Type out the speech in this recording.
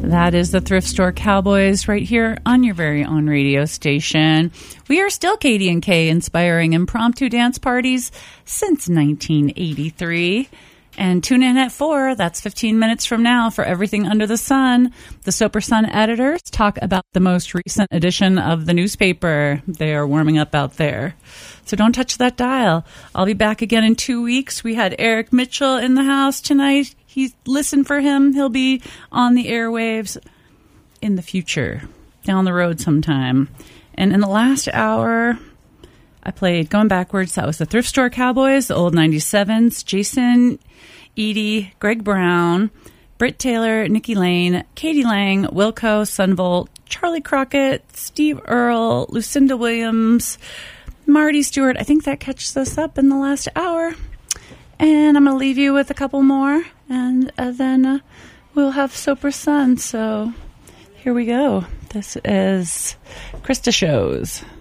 That is the Thrift Store Cowboys right here on your very own radio station. We are still Katie and Kay, inspiring impromptu dance parties since 1983. And tune in at 4, that's 15 minutes from now, for Everything Under the Sun. The Soper Sun editors talk about the most recent edition of the newspaper. They are warming up out there. So don't touch that dial. I'll be back again in 2 weeks. We had Eric Mitchell in the house tonight. Listen for him. He'll be on the airwaves in the future, down the road sometime. And in the last hour, I played Going Backwards. That was the Thrift Store Cowboys, the old 97s. Jason, Edie, Greg Brown, Britt Taylor, Nikki Lane, Katie Lang, Wilco, Sunvolt, Charlie Crockett, Steve Earle, Lucinda Williams, Marty Stewart. I think that catches us up in the last hour. And I'm going to leave you with a couple more, and then we'll have Soper Sun. So here we go. This is Krista Shows.